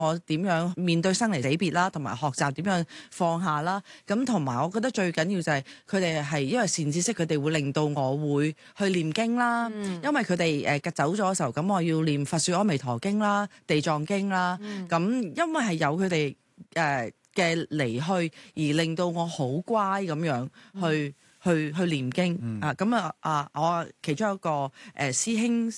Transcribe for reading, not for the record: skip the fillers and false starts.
我點樣面對生離死別啦，同埋學習點樣放下啦。咁同埋我覺得最緊要就係佢哋係因為善知識，佢哋會令到我會去念經啦。因為佢哋走咗嘅時候，咁我要念佛說阿彌陀經啦、地藏經啦。咁因為係有佢哋嘅離去，而令到我好乖咁樣去念經。我其中一個師兄